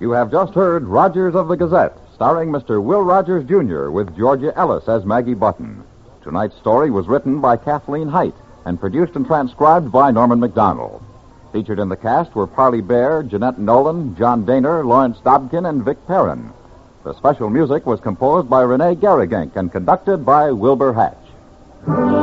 You have just heard Rogers of the Gazette, starring Mr. Will Rogers, Jr., with Georgia Ellis as Maggie Button. Tonight's story was written by Kathleen Height and produced and transcribed by Norman McDonald. Featured in the cast were Parley Bear, Jeanette Nolan, John Daner, Lawrence Dobkin, and Vic Perrin. The special music was composed by Renee Garrigank and conducted by Wilbur Hatch.